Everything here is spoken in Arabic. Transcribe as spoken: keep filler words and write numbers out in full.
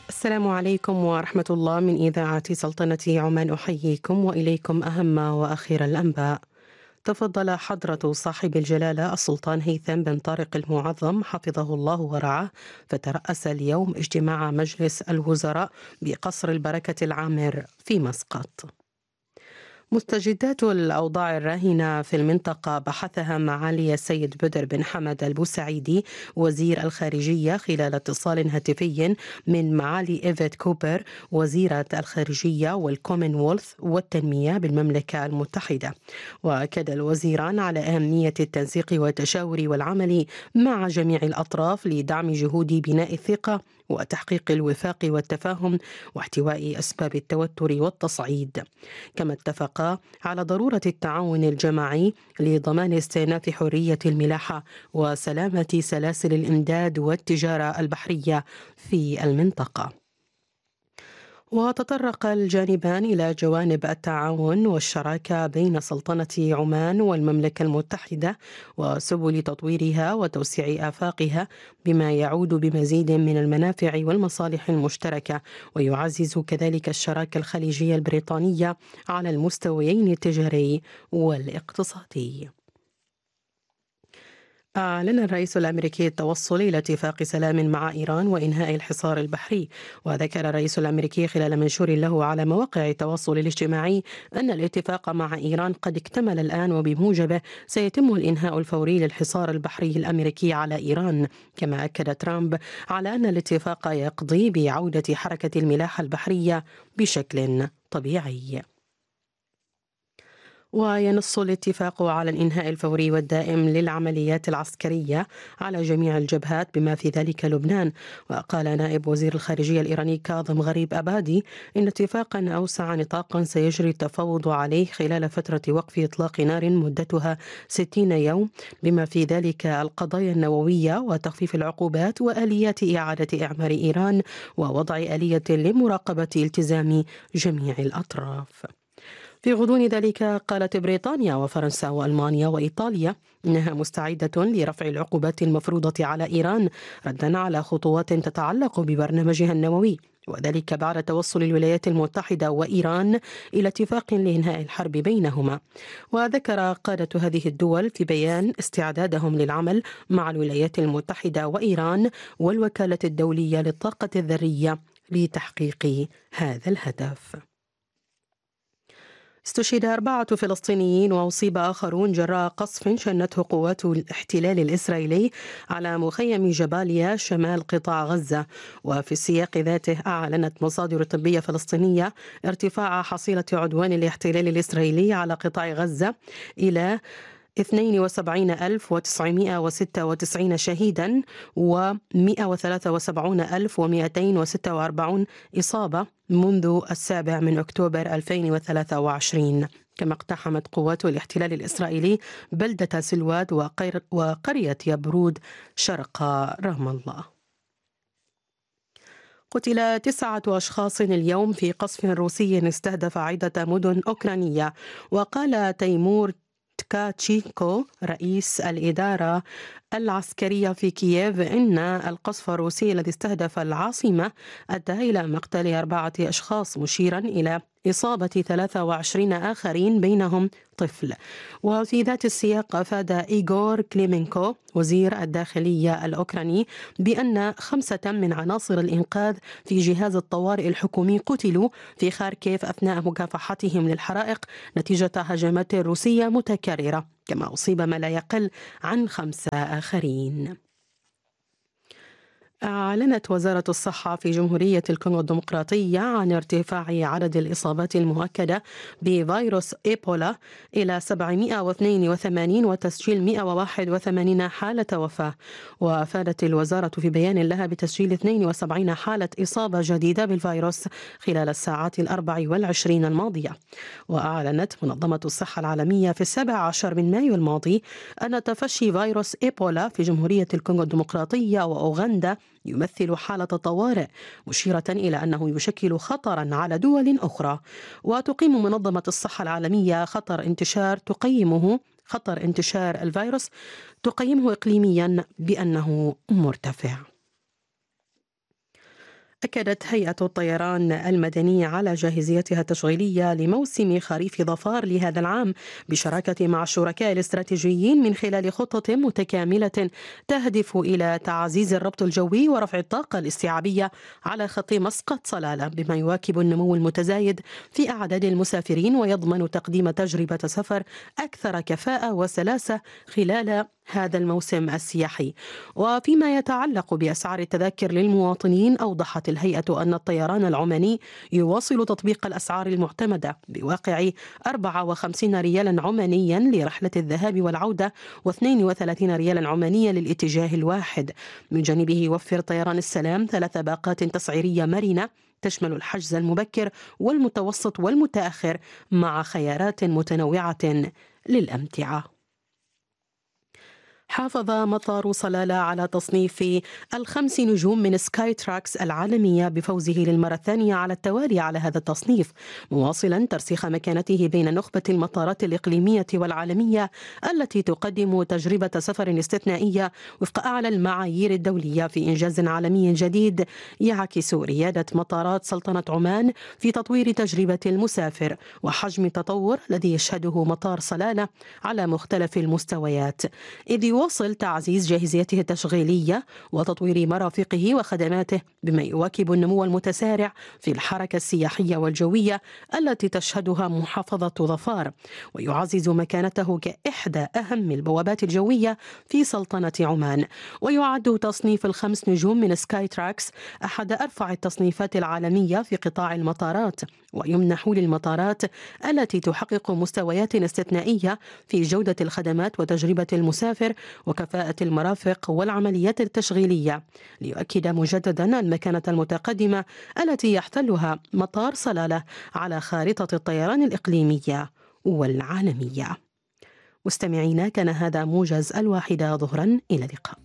السلام عليكم ورحمة الله من إذاعة سلطنة عمان، أحييكم وإليكم أهم وأخير الأنباء. تفضل حضرة صاحب الجلالة السلطان هيثم بن طارق المعظم حفظه الله ورعاه، فترأس اليوم اجتماع مجلس الوزراء بقصر البركة العامر في مسقط. مستجدات الأوضاع الراهنة في المنطقة بحثها معالي السيد بدر بن حمد البوسعيدي وزير الخارجية خلال اتصال هاتفي من معالي إيفيت كوبر وزيرة الخارجية والكومنولث والتنمية بالمملكة المتحدة. وأكد الوزيران على أهمية التنسيق والتشاور والعمل مع جميع الأطراف لدعم جهود بناء الثقة وتحقيق الوفاق والتفاهم واحتواء أسباب التوتر والتصعيد. كما اتفقا على ضرورة التعاون الجماعي لضمان استئناف حرية الملاحة وسلامة سلاسل الإمداد والتجارة البحرية في المنطقة. وتطرق الجانبان إلى جوانب التعاون والشراكة بين سلطنة عمان والمملكة المتحدة وسبل تطويرها وتوسيع آفاقها، بما يعود بمزيد من المنافع والمصالح المشتركة، ويعزز كذلك الشراكة الخليجية البريطانية على المستويين التجاري والاقتصادي. أعلن الرئيس الأمريكي التوصل إلى اتفاق سلام مع إيران وإنهاء الحصار البحري. وذكر الرئيس الأمريكي خلال منشور له على مواقع التواصل الاجتماعي أن الاتفاق مع إيران قد اكتمل الآن، وبموجبه سيتم الإنهاء الفوري للحصار البحري الأمريكي على إيران. كما أكد ترامب على أن الاتفاق يقضي بعودة حركة الملاحة البحرية بشكل طبيعي. وينص الاتفاق على الإنهاء الفوري والدائم للعمليات العسكرية على جميع الجبهات بما في ذلك لبنان. وقال نائب وزير الخارجية الإيراني كاظم غريب أبادي إن اتفاقا أوسع نطاقا سيجري التفاوض عليه خلال فترة وقف إطلاق نار مدتها ستين يوم، بما في ذلك القضايا النووية وتخفيف العقوبات وآليات إعادة إعمار إيران ووضع آلية لمراقبة التزام جميع الأطراف. في غضون ذلك قالت بريطانيا وفرنسا وألمانيا وإيطاليا إنها مستعدة لرفع العقوبات المفروضة على إيران ردا على خطوات تتعلق ببرنامجها النووي، وذلك بعد توصل الولايات المتحدة وإيران إلى اتفاق لإنهاء الحرب بينهما. وذكر قادة هذه الدول في بيان استعدادهم للعمل مع الولايات المتحدة وإيران والوكالة الدولية للطاقة الذرية لتحقيق هذا الهدف. استشهد أربعة فلسطينيين وأصيب آخرون جراء قصف شنته قوات الاحتلال الإسرائيلي على مخيم جباليا شمال قطاع غزة. وفي السياق ذاته أعلنت مصادر طبية فلسطينية ارتفاع حصيلة عدوان الاحتلال الإسرائيلي على قطاع غزة إلى اثنين وسبعين ألف وتسعمائة وستة وتسعين شهيدا ومائة وثلاثة وسبعين ألف ومائتين وستة وأربعين إصابة منذ السابع من أكتوبر ألفين وثلاثة وعشرين. كما اقتحمت قوات الاحتلال الإسرائيلي بلدة سلواد وقرية يبرود شرق رام الله. قتل تسعة أشخاص اليوم في قصف روسي استهدف عدة مدن أوكرانية. وقال تيمور تكاتشينكو رئيس الإدارة العسكرية في كييف إن القصف الروسي الذي استهدف العاصمة أدى إلى مقتل أربعة أشخاص، مشيرا إلى إصابة ثلاثة وعشرين آخرين بينهم طفل. وفي ذات السياق أفاد إيغور كليمينكو وزير الداخلية الأوكراني بأن خمسة من عناصر الإنقاذ في جهاز الطوارئ الحكومي قتلوا في خاركيف أثناء مكافحتهم للحرائق نتيجة هجمات روسية متكررة، كما أصيب ما لا يقل عن خمسة آخرين. أعلنت وزارة الصحة في جمهورية الكونغو الديمقراطية عن ارتفاع عدد الإصابات المؤكدة بفيروس إيبولا إلى سبعمائة واثنين وثمانين وتسجيل مائة وواحد وثمانين حالة وفاة. وأفادت الوزارة في بيان لها بتسجيل اثنين وسبعين حالة إصابة جديدة بالفيروس خلال الساعات الأربع والعشرين الماضية. وأعلنت منظمة الصحة العالمية في السابع عشر من مايو الماضي أن تفشي فيروس إيبولا في جمهورية الكونغو الديمقراطية وأوغندا يمثل حالة طوارئ، مشيرة إلى أنه يشكل خطرا على دول أخرى. وتقيم منظمة الصحة العالمية خطر انتشار تقيمه خطر انتشار الفيروس تقيمه إقليميا بأنه مرتفع. أكدت هيئة الطيران المدني على جاهزيتها التشغيلية لموسم خريف ظفار لهذا العام، بشراكة مع الشركاء الاستراتيجيين من خلال خطة متكاملة تهدف إلى تعزيز الربط الجوي ورفع الطاقة الاستيعابية على خط مسقط صلالة، بما يواكب النمو المتزايد في أعداد المسافرين ويضمن تقديم تجربة سفر أكثر كفاءة وسلاسة خلال هذا الموسم السياحي. وفيما يتعلق بأسعار التذاكر للمواطنين، أوضحت الهيئة أن الطيران العماني يواصل تطبيق الأسعار المعتمدة بواقع أربعة وخمسين ريالا عمانيا لرحلة الذهاب والعودة واثنين وثلاثين ريالا عمانيا للاتجاه الواحد. من جانبه يوفر طيران السلام ثلاث باقات تسعيرية مرنة تشمل الحجز المبكر والمتوسط والمتأخر مع خيارات متنوعة للأمتعة. حافظ مطار صلالة على تصنيف الخمس نجوم من سكاي تراكس العالمية بفوزه للمرة الثانية على التوالي على هذا التصنيف، مواصلا ترسيخ مكانته بين نخبة المطارات الإقليمية والعالمية التي تقدم تجربة سفر استثنائية وفق أعلى المعايير الدولية في إنجاز عالمي جديد يعكس ريادة مطارات سلطنة عمان في تطوير تجربة المسافر وحجم التطور الذي يشهده مطار صلالة على مختلف المستويات، إذ يواصل تعزيز جاهزيته التشغيلية وتطوير مرافقه وخدماته بما يواكب النمو المتسارع في الحركة السياحية والجوية التي تشهدها محافظة ظفار، ويعزز مكانته كإحدى أهم البوابات الجوية في سلطنة عمان. ويعد تصنيف الخمس نجوم من سكاي تراكس أحد أرفع التصنيفات العالمية في قطاع المطارات، ويمنح للمطارات التي تحقق مستويات استثنائية في جودة الخدمات وتجربة المسافر وكفاءة المرافق والعمليات التشغيلية، ليؤكد مجددا المكانة المتقدمة التي يحتلها مطار صلالة على خارطة الطيران الإقليمية والعالمية. مستمعينا، كان هذا موجز الواحدة ظهرا، إلى اللقاء.